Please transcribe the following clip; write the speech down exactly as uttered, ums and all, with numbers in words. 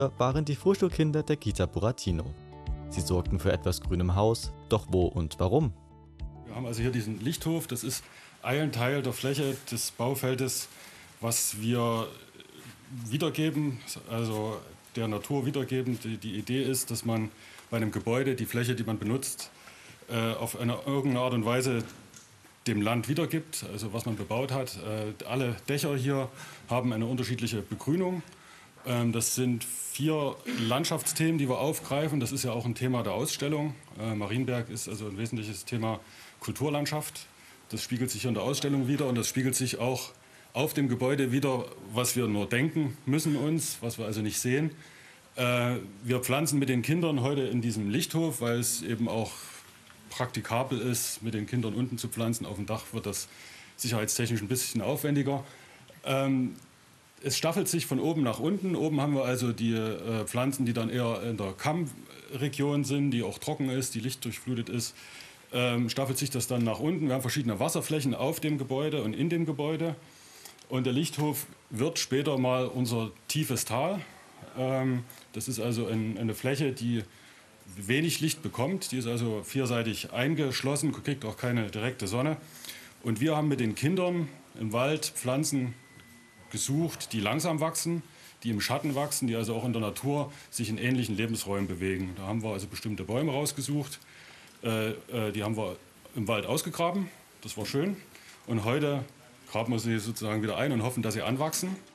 waren die Vorschulkinder der Kita Buratino. Sie sorgten für etwas Grün im Haus, doch wo und warum? Wir haben also hier diesen Lichthof, das ist ein Teil der Fläche des Baufeldes, was wir wiedergeben, also der Natur wiedergeben. Die, die Idee ist, dass man bei einem Gebäude die Fläche, die man benutzt, äh, auf eine irgendeine Art und Weise dem Land wiedergibt, also was man bebaut hat. Äh, alle Dächer hier haben eine unterschiedliche Begrünung. Ähm, das sind vier Landschaftsthemen, die wir aufgreifen. Das ist ja auch ein Thema der Ausstellung. Äh, Marienberg ist also ein wesentliches Thema Kulturlandschaft. Das spiegelt sich hier in der Ausstellung wieder und das spiegelt sich auch auf dem Gebäude wieder, was wir nur denken müssen uns, was wir also nicht sehen. Äh, wir pflanzen mit den Kindern heute in diesem Lichthof, weil es eben auch praktikabel ist, mit den Kindern unten zu pflanzen. Auf dem Dach wird das sicherheitstechnisch ein bisschen aufwendiger. Ähm, es staffelt sich von oben nach unten. Oben haben wir also die äh, Pflanzen, die dann eher in der Kammregion sind, die auch trocken ist, die lichtdurchflutet ist. Ähm, staffelt sich das dann nach unten. Wir haben verschiedene Wasserflächen auf dem Gebäude und in dem Gebäude. Und der Lichthof wird später mal unser tiefes Tal. Ähm, das ist also ein, eine Fläche, die wenig Licht bekommt. Die ist also vierseitig eingeschlossen, kriegt auch keine direkte Sonne. Und wir haben mit den Kindern im Wald Pflanzen gesucht, die langsam wachsen, die im Schatten wachsen, die also auch in der Natur sich in ähnlichen Lebensräumen bewegen. Da haben wir also bestimmte Bäume rausgesucht. Äh, äh, die haben wir im Wald ausgegraben. Das war schön. Und heute graben wir sie sozusagen wieder ein und hoffen, dass sie anwachsen.